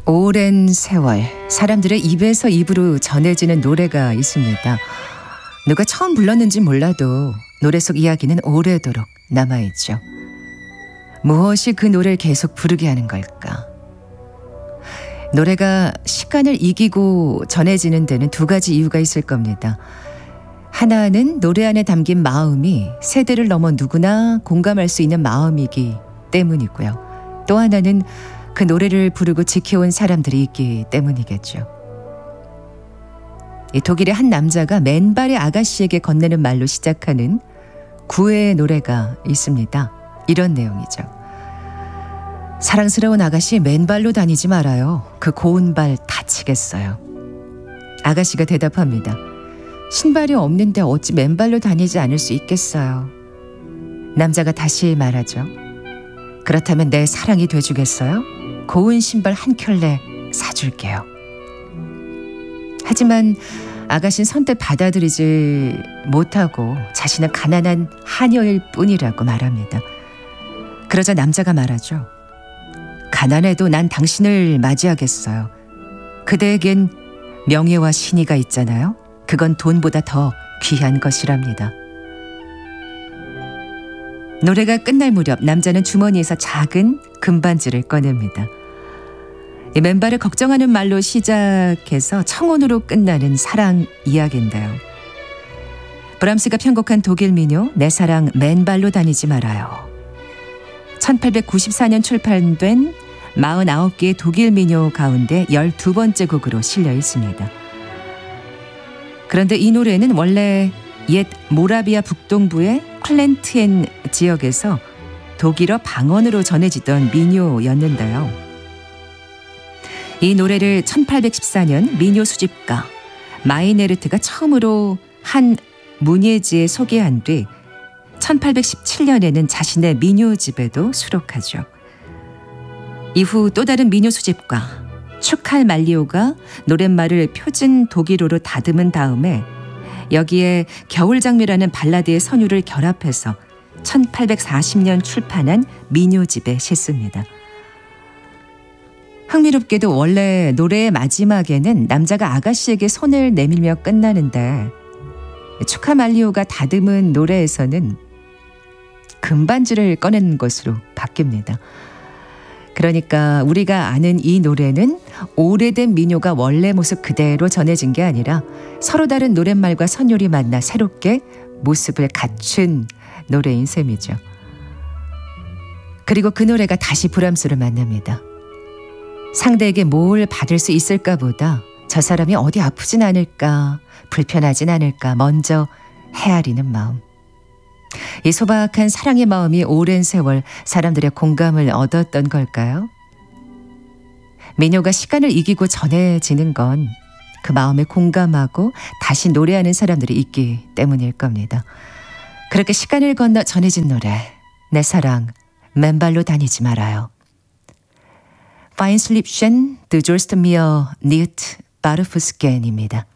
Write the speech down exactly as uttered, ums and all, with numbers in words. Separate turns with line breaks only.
오랜 세월 사람들의 입에서 입으로 전해지는 노래가 있습니다. 누가 처음 불렀는지 몰라도 노래 속 이야기는 오래도록 남아있죠. 무엇이 그 노래를 계속 부르게 하는 걸까? 노래가 시간을 이기고 전해지는 데는 두 가지 이유가 있을 겁니다. 하나는 노래 안에 담긴 마음이 세대를 넘어 누구나 공감할 수 있는 마음이기 때문이고요. 또 하나는 그 노래를 부르고 지켜온 사람들이 있기 때문이겠죠. 이 독일의 한 남자가 맨발의 아가씨에게 건네는 말로 시작하는 구애의 노래가 있습니다. 이런 내용이죠. 사랑스러운 아가씨, 맨발로 다니지 말아요. 그 고운 발 다치겠어요. 아가씨가 대답합니다. 신발이 없는데 어찌 맨발로 다니지 않을 수 있겠어요. 남자가 다시 말하죠. 그렇다면 내 사랑이 돼주겠어요? 고운 신발 한 켤레 사줄게요. 하지만 아가씨는 선뜻 받아들이지 못하고 자신은 가난한 하녀일 뿐이라고 말합니다. 그러자 남자가 말하죠. 가난해도 난 당신을 맞이하겠어요. 그대에겐 명예와 신의가 있잖아요. 그건 돈보다 더 귀한 것이랍니다. 노래가 끝날 무렵 남자는 주머니에서 작은 금반지를 꺼냅니다. 이 맨발을 걱정하는 말로 시작해서 청혼으로 끝나는 사랑 이야기인데요. 브람스가 편곡한 독일 민요 내 사랑 맨발로 다니지 말아요. 천팔백구십사 년 출판된 사십구 개의 독일 민요 가운데 열두 번째 곡으로 실려 있습니다. 그런데 이 노래는 원래 옛 모라비아 북동부의 클렌트엔 지역에서 독일어 방언으로 전해지던 민요였는데요. 이 노래를 천팔백십사 년 민요 수집가 마이네르트가 처음으로 한 문예지에 소개한 뒤 천팔백십칠 년에는 자신의 민요집에도 수록하죠. 이후 또 다른 민요 수집가 추칼 말리오가 노랫말을 표준 독일어로 다듬은 다음에 여기에 겨울장미라는 발라드의 선율을 결합해서 천팔백사십 년 출판한 민요집에 싣습니다. 흥미롭게도 원래 노래의 마지막에는 남자가 아가씨에게 손을 내밀며 끝나는데 추칼 말리오가 다듬은 노래에서는 금반지를 꺼낸 것으로 바뀝니다. 그러니까 우리가 아는 이 노래는 오래된 민요가 원래 모습 그대로 전해진 게 아니라 서로 다른 노랫말과 선율이 만나 새롭게 모습을 갖춘 노래인 셈이죠. 그리고 그 노래가 다시 브람스를 만납니다. 상대에게 뭘 받을 수 있을까 보다 저 사람이 어디 아프진 않을까, 불편하진 않을까 먼저 헤아리는 마음. 이 소박한 사랑의 마음이 오랜 세월 사람들의 공감을 얻었던 걸까요? 민요가 시간을 이기고 전해지는 건 그 마음에 공감하고 다시 노래하는 사람들이 있기 때문일 겁니다. 그렇게 시간을 건너 전해진 노래 내 사랑 맨발로 다니지 말아요. Feinslipchen, du sollst mir nicht barfuß gehn 입니다.